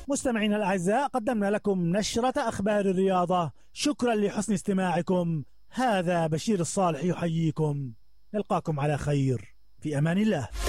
مستمعينا الأعزاء، قدمنا لكم نشرة أخبار الرياضة. شكرا لحسن استماعكم. هذا بشير الصالح يحييكم. نلقاكم على خير، في أمان الله.